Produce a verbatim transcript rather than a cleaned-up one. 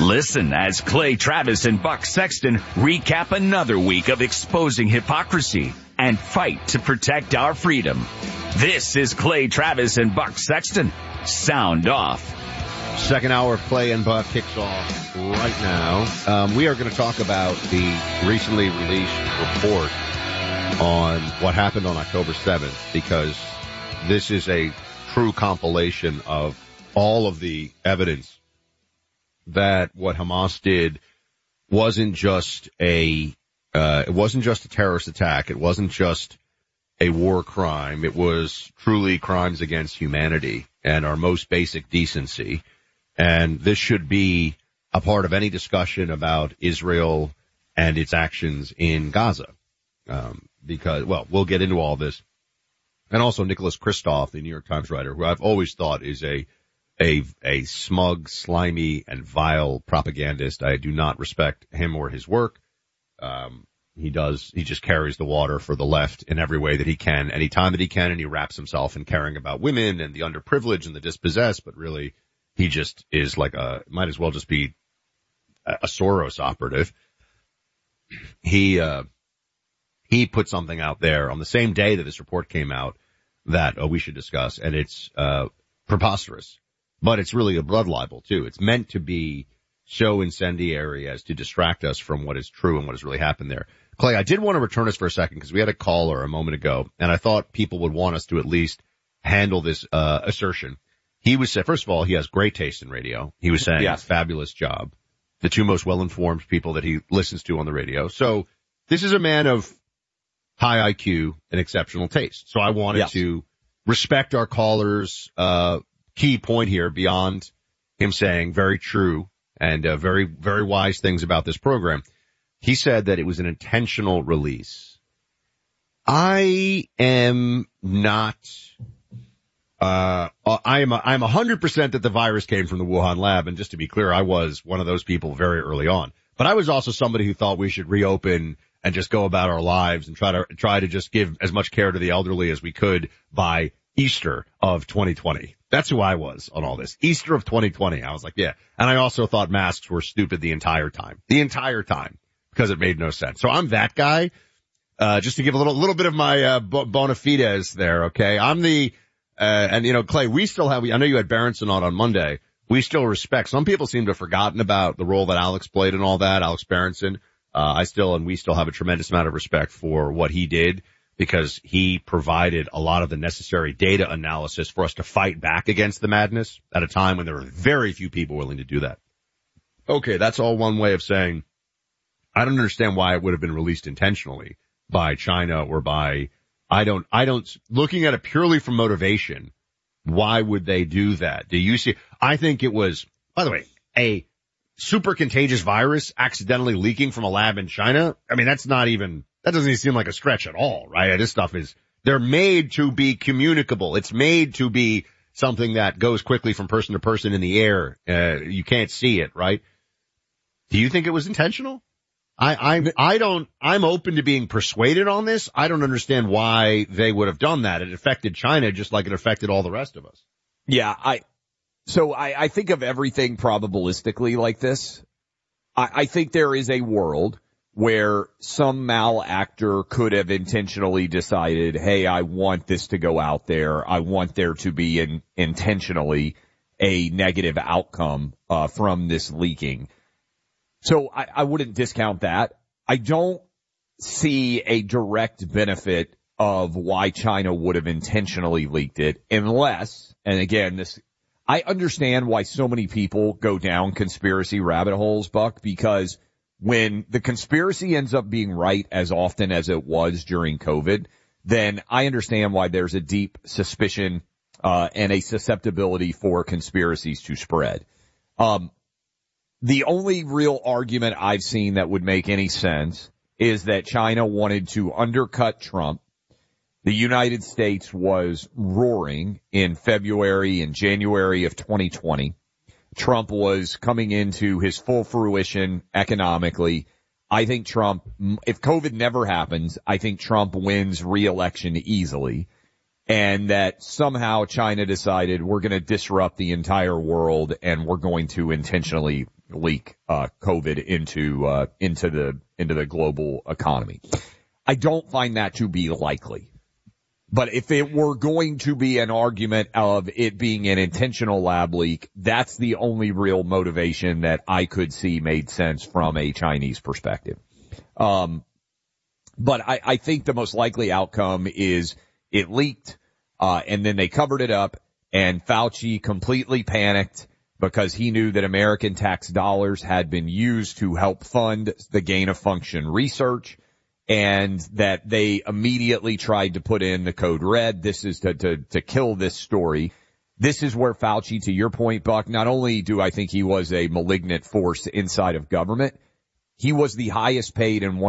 Listen as Clay Travis and Buck Sexton recap another week of exposing hypocrisy and fight to protect our freedom. This is Clay Travis and Buck Sexton. Sound off. Second hour of Clay and Buck kicks off right now. Um, we are going to talk about the recently released report on what happened on October seventh, because this is a true compilation of all of the evidence that what Hamas did wasn't just a, uh, it wasn't just a terrorist attack. It wasn't just a war crime. It was truly crimes against humanity and our most basic decency. And this should be a part of any discussion about Israel and its actions in Gaza. Um, because, well, we'll get into all this. And also Nicholas Kristof, the New York Times writer, who I've always thought is a A, a smug, slimy, and vile propagandist. I do not respect him or his work. Um, he does, he just carries the water for the left in every way that he can, any time that he can, and he wraps himself in caring about women and the underprivileged and the dispossessed, but really, he just is like a, might as well just be a, a Soros operative. He, uh, he put something out there on the same day that this report came out that uh, we should discuss, and it's, uh, preposterous. But it's really a blood libel, too. It's meant to be so incendiary as to distract us from what is true and what has really happened there. Clay, I did want to return us for a second because we had a caller a moment ago, and I thought people would want us to at least handle this uh assertion. He was saying, first of all, he has great taste in radio. He was saying, yes, fabulous job. The two most well-informed people that he listens to on the radio. So this is a man of high I Q and exceptional taste. So I wanted yes. to respect our callers' uh key point here beyond him saying very true and uh, very, very wise things about this program. He said that it was an intentional release. I am not, uh, I am, I'm a hundred percent that the virus came from the Wuhan lab. And just to be clear, I was one of those people very early on, but I was also somebody who thought we should reopen and just go about our lives and try to, try to just give as much care to the elderly as we could by Easter of twenty twenty. That's who I was on all this. Easter of twenty twenty. I was like, yeah. And I also thought masks were stupid the entire time. The entire time. Because it made no sense. So I'm that guy. Uh, just to give a little, little bit of my, uh, bona fides there, okay? I'm the, uh, and you know, Clay, we still have, I know you had Berenson on on Monday. We still respect, some people seem to have forgotten about the role that Alex played and all that, Alex Berenson. Uh, I still, and we still have a tremendous amount of respect for what he did, because he provided a lot of the necessary data analysis for us to fight back against the madness at a time when there were very few people willing to do that. Okay, that's all one way of saying I don't understand why it would have been released intentionally by China or by, I don't, I don't, looking at it purely from motivation, why would they do that? Do you see, I think it was, by the way, a super contagious virus accidentally leaking from a lab in China. I mean, that's not even, that doesn't even seem like a stretch at all, right? This stuff is, they're made to be communicable. It's made to be something that goes quickly from person to person in the air. Uh, you can't see it, right? Do you think it was intentional? I, I, I don't, I'm open to being persuaded on this. I don't understand why they would have done that. It affected China just like it affected all the rest of us. Yeah, I, so I, I think of everything probabilistically like this. I, I think there is a world where some malactor could have intentionally decided, hey, I want this to go out there. I want there to be an intentionally a negative outcome uh from this leaking. So I, I wouldn't discount that. I don't see a direct benefit of why China would have intentionally leaked it unless, and again, this, I understand why so many people go down conspiracy rabbit holes, Buck, because when the conspiracy ends up being right as often as it was during COVID, then I understand why there's a deep suspicion uh and a susceptibility for conspiracies to spread. Um The only real argument I've seen that would make any sense is that China wanted to undercut Trump. The United States was roaring in February and January of twenty twenty. Trump was coming into his full fruition economically. I think Trump, if COVID never happens, I think Trump wins re-election easily. And that somehow China decided we're going to disrupt the entire world and we're going to intentionally leak uh COVID into uh into the into the global economy. I don't find that to be likely. But if it were going to be an argument of it being an intentional lab leak, that's the only real motivation that I could see made sense from a Chinese perspective. Um, but I, I think the most likely outcome is it leaked, uh, and then they covered it up, and Fauci completely panicked because he knew that American tax dollars had been used to help fund the gain of function research, and that they immediately tried to put in the code red. This is to, to, to kill this story. This is where Fauci, to your point, Buck, not only do I think he was a malignant force inside of government, he was the highest paid and one